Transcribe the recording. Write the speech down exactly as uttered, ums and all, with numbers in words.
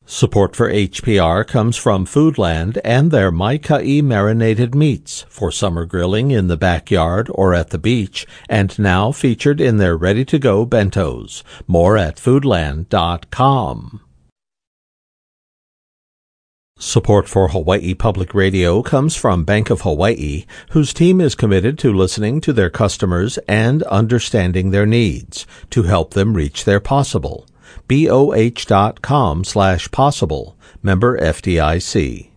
Support for H P R comes from Foodland and their Mai-Kai marinated meats for summer grilling in the backyard or at the beach, and now featured in their ready-to-go bentos. More at foodland dot com. Support for Hawaii Public Radio comes from Bank of Hawaii, whose team is committed to listening to their customers and understanding their needs to help them reach their possible. B O H dot com slash possible. Member F D I C.